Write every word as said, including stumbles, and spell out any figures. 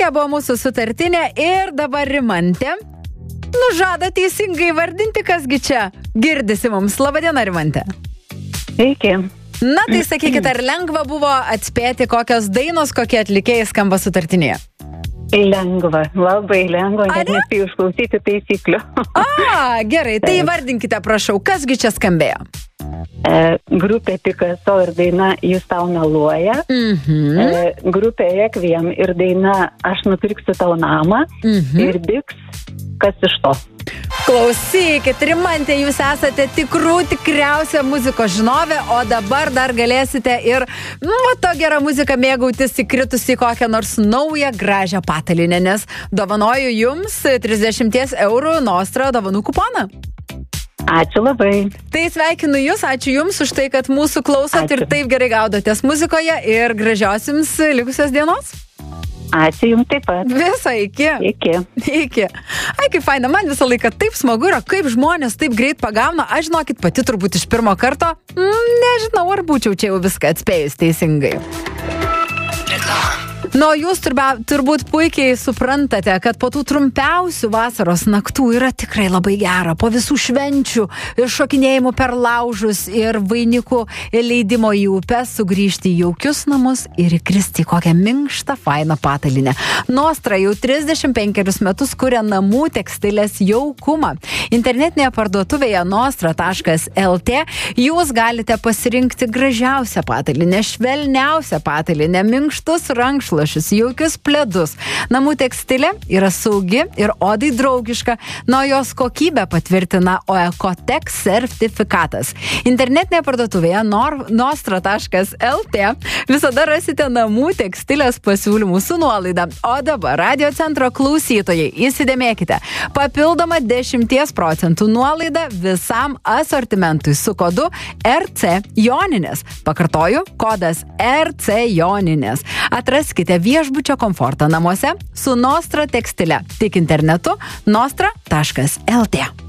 Tokia buvo mūsų sutartinė ir dabar Rimantė nužada teisingai vardinti, kasgi čia girdisi mums. Labadiena, Rimantė. Sveiki. Na, tai sakykit, ar lengva buvo atspėti, kokios dainos, kokie atlikėjai skamba sutartinėje? Lengva, labai lengva, net nespėjau išklausyti taisyklių. A, gerai, tai vardinkite, prašau, kasgi čia skambėjo? E, grupė Picasso ir daina Jūs tau meluoja. Mhm. E, grupė Requiem ir daina Aš nupirksiu tau namą. Mhm. Ir Biks, kas iš to? Klausykit, Rimantė, jūs esate tikrų, tikriausia muzikos žinovė, o dabar dar galėsite ir, nu, to gerą muziką mėgautis įkritus į kokią nors naują gražią patalinę, nes dovanoju jums trisdešimt eurų Nostra dovanų kuponą. Ačiū labai. Tai sveikinu jūs, ačiū jums už tai, kad mūsų klausot Ačiū. ir taip gerai gaudotės muzikoje ir gražios jums likusios dienos. Ačiū jums taip pat. Visą, iki. Iki. Iki. Ai, kaip faina, man visą laiką taip smagu yra, kaip žmonės taip greit pagauna. Aš, žinokit, pati turbūt iš pirmo karto, mm, nežinau, ar būčiau čia jau viską atspėjus teisingai. Nu, jūs turbia, turbūt puikiai suprantate, kad po tų trumpiausių vasaros naktų yra tikrai labai gera. Po visų švenčių ir šokinėjimų per laužus ir vainikų leidimo į upę sugrįžti į jaukius namus ir įkristi į kokią minkštą, fainą patalinę. Nostra jau trisdešimt penkerius metus kuria namų tekstilės jaukumą. Internetinėje parduotuvėje nostra taškas el tė jūs galite pasirinkti gražiausią patalinę, švelniausią patalinę, minkštus rankšluosčius, jaukius pledus. Namų tekstilė yra saugi ir odai draugiška, nuo jos kokybę patvirtina Oekotex sertifikatas. Internetinėje parduotuvėje nostra taškas el tė visada rasite namų tekstilės pasiūlymų su nuolaida. O dabar Radio Centro klausytojai, įsidėmėkite, papildoma dešimties procentų nuolaida visam asortimentui su kodu er cė Joninės. Pakartoju, kodas er cė Joninės. Atraskite viešbučio komfortą namuose su Nostra tekstile. Tik internetu nostra taškas el tė.